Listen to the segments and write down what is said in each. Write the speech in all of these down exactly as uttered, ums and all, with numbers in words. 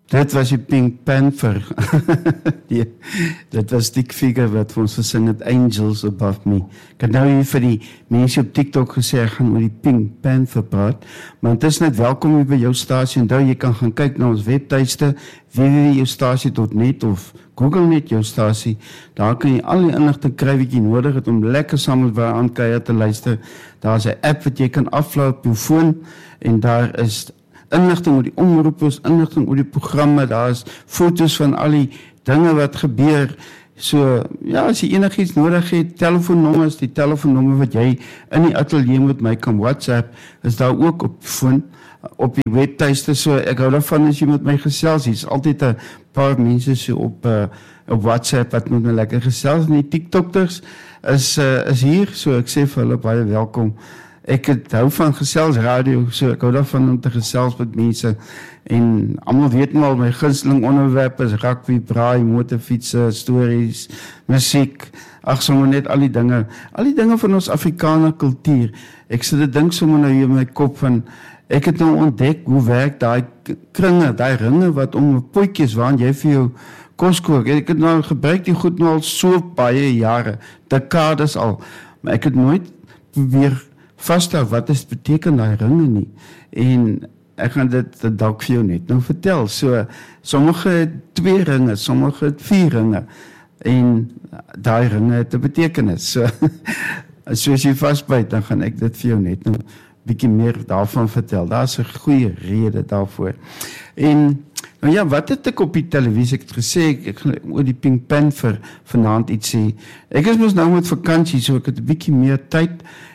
Dit was die Pink Panther. die, dit was die figure wat vir ons gesing het, Angels Above Me. Ek het nou hier vir die mense op TikTok gesê, ek gaan oor die Pink Panther praat, maar het is net welkom hier by jou stasie, en daar jy kan gaan kyk na ons webtuiste, w w w punt jou stasie punt net of Google net jou stasie, daar kan jy al die inligting kry wat jy nodig het om lekker saam met waar aan kuier te luister. Daar is 'n app wat jy kan aflaai op jou foon, en daar is inligting oor die omroepers, inligting oor die programme, daar is foto's van al die dinge wat gebeur. So, ja, as jy enigiets nodig het, telefoonnommers, die telefoonnommer wat jy in die atelier met my kan WhatsApp, is daar ook op foon, op die webtuiste. So, ek hou daarvan as jy met my gesels, hier is altyd 'n paar mense so op, uh, op WhatsApp wat met my lekker gesels, en die TikTokters is, uh, is hier, so ek sê vir hulle baie welkom. Ek het hou van gesels radio, so ek hou daarvan om te gesels met mense, en almal weet nou al, my gunsteling onderwerp is rugby, braai, motorfietsse, stories, musiek, ag sommer net al die dinge, al die dinge van ons Afrikaner kultuur. Ek sit dit dink sommer nou hier in my kop van, ek het nou ontdek hoe werk daai kringe, daai ringe wat om potjies waarin jy vir jou kos kook. Ek het nou gebruik die goed nou al so baie jare, dekades al, maar ek het nooit probeer vasstel wat is beteken daai ringe nie, en ek gaan dit dalk vir jou net nou vertel. So, sommige het twee ringe, sommige het vier ringe, en daai ringe het 'n betekenis. So, so as jy vasbyt, dan gaan ek dit vir jou net nou bietjie meer daarvan vertel. Daar is 'n goeie rede daarvoor. En nou ja, wat het ek op die televisie, ek het gesê, ek, ek gaan oor die Pink Panther vanaand iets sê. Ek is mos nou met vakansie, so ek het 'n bietjie meer tyd,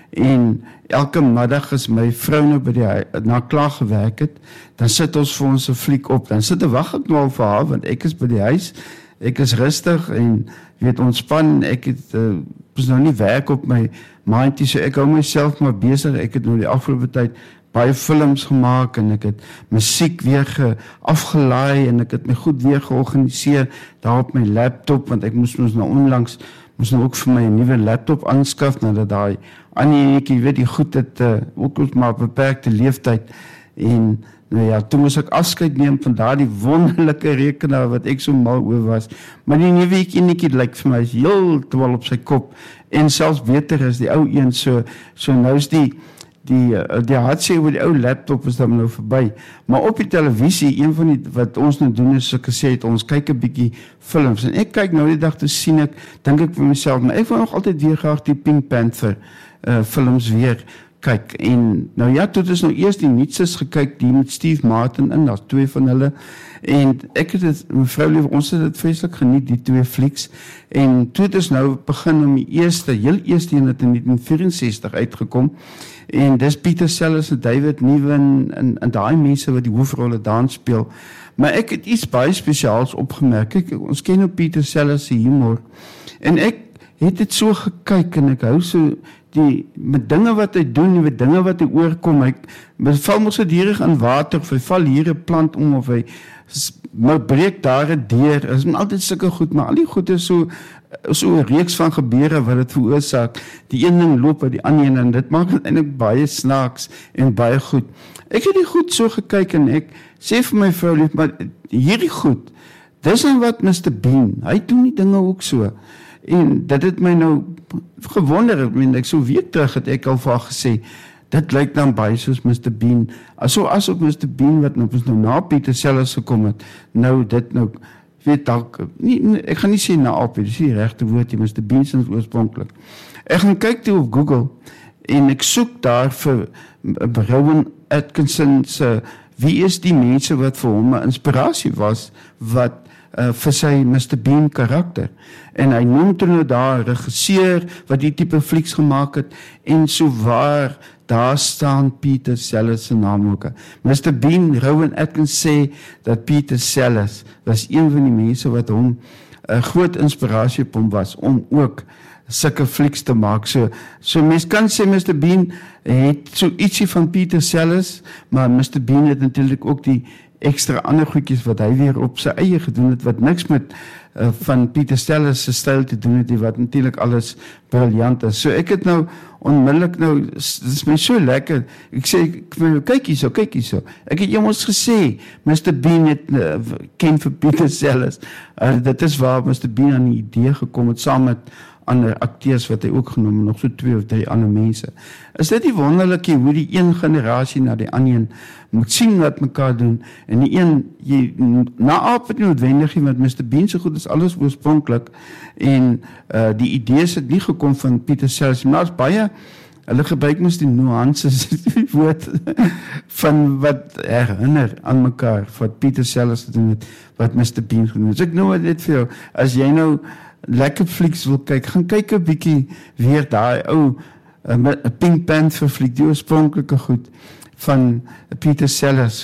en elke middag as my vrou nou by die, na klaar gewerk het, dan sit ons vir ons 'n fliek op, dan sit en wag ek nou al vir haar, want ek is by die huis, ek is rustig, en weet ontspan, ek het, uh, is nou nie werk op my mindie, so ek hou myself maar besig, ek het nou die afgelope tyd baie films gemaak, en ek het musiek weer ge, afgelaai, en ek het my goed weer georganiseer, daar op my laptop, want ek moes ons nou onlangs, moes nou ook vir my 'n nuwe laptop aanskaf, nadat daai Annie, ek weet die goed het uh, ook ons maar beperkte leeftyd, en nou ja, toe moes ek afskeid neem van daardie wonderlike rekenaar wat ek so mal oor was, maar die nuwe enetjie lyk vir my is heeltemal op sy kop, en selfs beter as die ou een, so, so nou is die die, die hartseer oor die ou laptop is dan nou verby, maar op die televisie, een van die, wat ons nou doen is, ek gesê het, ons kyk 'n bietjie films, en ek kyk nou die dag, toe sien ek, dink ek vir myself, maar ek wil nog altyd weer graag die Pink Panther uh, films weer kyk, en nou ja, toe is nou eers die nuutses gekyk, die met Steve Martin in, daar's twee van hulle, en ek het het, mevrou lief, ons het het vreeslik geniet, die twee flieks, en toe het is nou begin om die eerste, heel eerste een het in negentien vierensestig uitgekom, en dis Peter Sellers en David Niven, en, en daai mense wat die hoofrolle daan speel, maar ek het iets baie spesiaals opgemerk, ek, ons ken op Peter Sellers se humor, en ek het dit so gekyk, en ek hou so, die, met dinge wat hy doen, met dinge wat hy oorkom, hy val mos so dierig in water, of hy val hier 'n plant om, of hy maar breek daar 'n deur, is altyd sulke goed, maar al die goed is so, so 'n reeks van gebeure wat dit veroorsaak, die een ding loop uit die ander een, en dit maak het eintlik baie snaaks, en baie goed. Ek het die goed so gekyk, en ek sê vir my vrou lief, maar hierdie goed, dis nou wat mister Bean, hy doen die dinge ook so, en dit het my nou gewonder, ek meen, ek so week terug het ek al vir haar gesê, dit lyk dan baie soos mister Bean, so as op mister Bean, wat nou, nou na Peter Sellers gekom het, nou dit nou, weet dalk, nie, nie, ek gaan nie sê na op, dit is die regte woord, die mister Bean is oorspronklik. Ek gaan kyk toe op Google, en ek soek daar vir Rowan Atkinson se, wie is die mense wat vir hom 'n inspirasie was, wat Uh, vir sy mister Bean karakter, en hy noem toe nou daar regisseur wat die tipe flieks gemaak het, en so waar daar staan Peter Sellers se naam ook. mister Bean, Rowan Atkins sê dat Peter Sellers was een van die mense wat hom 'n uh, groot inspirasie op hom was om ook sulke flieks te maak. So, so mens kan sê mister Bean het so ietsie van Peter Sellers, maar mister Bean het natuurlik ook die ekstra ander goedjies wat hy weer op sy eie gedoen het, wat niks met uh, van Pieter Sellers se styl te doen het, die wat natuurlik alles briljant is. So ek het nou onmiddellik nou, dit is my so lekker, ek sê, ek, kyk hier so, kyk hier so, ek het jy's gesê, mister Bean het uh, ken vir Pieter Sellers, uh, dit is waar mister Bean aan die idee gekom het, saam met ander akteurs wat hy ook genoem het, nog so twee of drie ander mense. Is dit die wonderlikie hoe die een generasie na die ander een moet sien wat mekaar doen, en die een, jy, na aap het nie noodwendig nie, want mister Bean so goed is alles oorspronklik, en uh, die idees het nie gekom van Pieter Sellers, maar is baie, hulle gebruik mos die nuances, die woord, van wat herinner aan mekaar, wat Pieter Sellers gedoen het, wat mister Bean gedoen het. So ek noem dit vir jou, as jy nou lekker flieks wil kyk, gaan kyk 'n bietjie weer daai ou uh, Pink Panther fliek, die oorspronklike goed van Pieter Sellers.